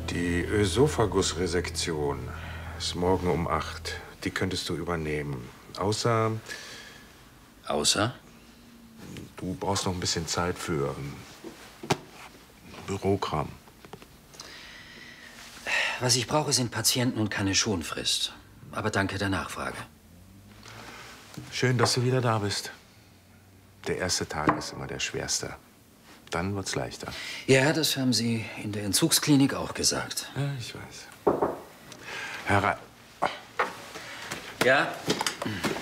Die Ösophagus-Resektion ist morgen um 8. Die könntest du übernehmen. Außer? Du brauchst noch ein bisschen Zeit für Bürokram. Was ich brauche, sind Patienten und keine Schonfrist. Aber danke der Nachfrage. Schön, dass du wieder da bist. Der erste Tag ist immer der schwerste. Dann wird's leichter. Ja, das haben Sie in der Entzugsklinik auch gesagt. Ja, ich weiß. Herr Ra Ja?